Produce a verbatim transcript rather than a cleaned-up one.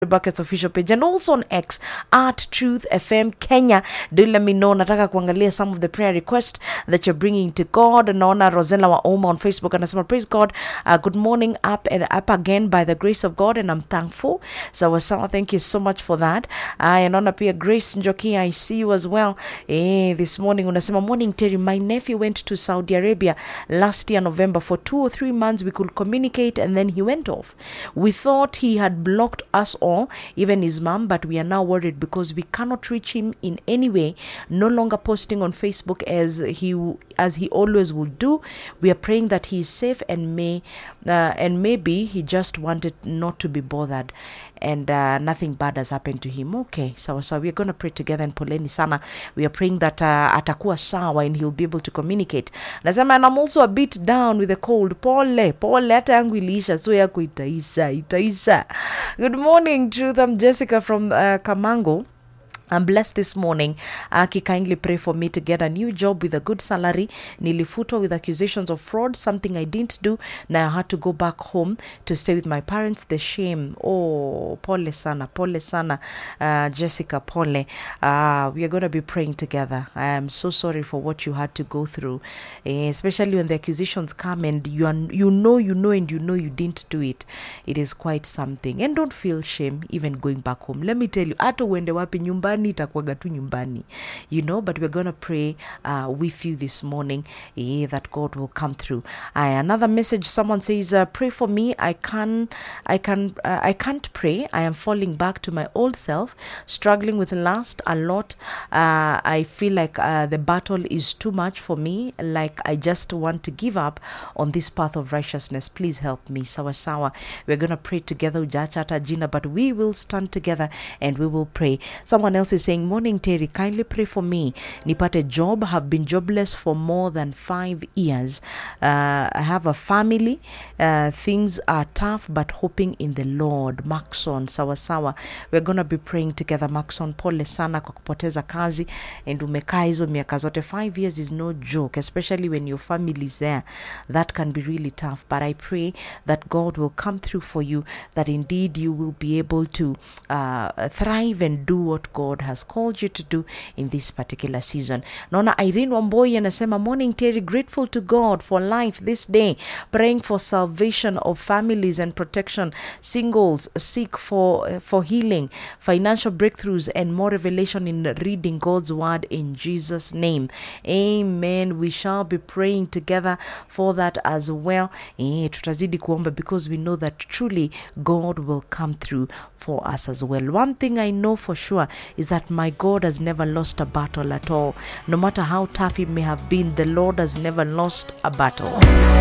Buckets official page and also on X at Truth F M Kenya. Do let me know. Nataka kuangalia some of the prayer requests that you're bringing to God. Naona Rosella wa Oma on Facebook anasema praise God. Uh, good morning, up and up again by the grace of God, and I'm thankful. So Wasama, thank you so much for that. I uh, naona pia Grace Njoki, I see you as well. Eh, this morning unasema morning Terry, my nephew went to Saudi Arabia last year November for two or three months. We could communicate and then he went off. We thought he had blocked us all, even his mom, but we are now worried because we cannot reach him in any way. No longer posting on Facebook as he as he always would do. We are praying that he is safe and may uh, and maybe he just wanted not to be bothered and uh, nothing bad has happened to him. Okay, so so we are going to pray together and poleni sana. We are praying that uh, atakuwa sawa and he'll be able to communicate. Nasema and I'm also a bit down with the cold. Pole, pole hata yangu iliisha, so yako itaisha, itaisha. Good morning, Truth. I'm Jessica from uh, Kamango. I'm blessed this morning. Aki, kindly pray for me to get a new job with a good salary. Nilifutwa with accusations of fraud, something I didn't do. Now I had to go back home to stay with my parents. The shame. Oh, pole sana, pole sana, uh, Jessica, pole. Uh, we are going to be praying together. I am so sorry for what you had to go through, uh, especially when the accusations come and you are, you know, you know, and you know you didn't do it. It is quite something. And don't feel shame even going back home. Let me tell you, ato wende wapi nyumbani, itakuwaga tu nyumbani, you know, but we're going to pray uh, with you this morning, yeah, that God will come through. Uh, another message, someone says, uh, pray for me. I can, I can, uh, I can't pray. I am falling back to my old self, struggling with lust a lot. Uh, I feel like uh, the battle is too much for me. Like I just want to give up on this path of righteousness. Please help me. Sawa sawa. We're going to pray together, ujacha hata jina, but we will stand together and we will pray. Someone else is saying, morning Terry, kindly pray for me. Nipate job, have been jobless for more than five years. Uh, I have a family. Uh, things are tough, but hoping in the Lord. Maxon, sawa sawa. We're going to be praying together. Maxon, pole sana kwa kupoteza kazi. And umekaa hizo miaka zote. Five years is no joke, especially when your family is there. That can be really tough. But I pray that God will come through for you, that indeed you will be able to uh, thrive and do what God has called you to do in this particular season. Nona Irene Wamboi anasema, morning Terry, grateful to God for life this day, praying for salvation of families and protection. Singles seek for uh, for healing, financial breakthroughs, and more revelation in reading God's word in Jesus' name. Amen. We shall be praying together for that as well. Eh, tutazidi kuomba because we know that truly God will come through for us as well. One thing I know for sure is that my God has never lost a battle at all. No matter how tough it may have been, the Lord has never lost a battle.